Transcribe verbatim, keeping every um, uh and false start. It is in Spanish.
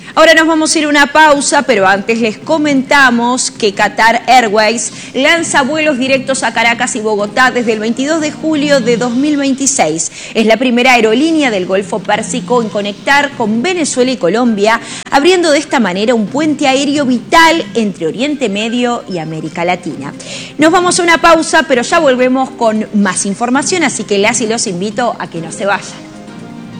Ahora nos vamos a ir a una pausa, pero antes les comentamos que Qatar Airways lanza vuelos directos a Caracas y Bogotá desde el veintidós de julio de dos mil veintiséis. Es la primera aerolínea del Golfo Pérsico en conectar con Venezuela y Colombia, abriendo de esta manera un puente aéreo vital entre Oriente Medio y América Latina. Nos vamos a una pausa, pero ya volvemos con más información, así que las y los invito a que no se vayan.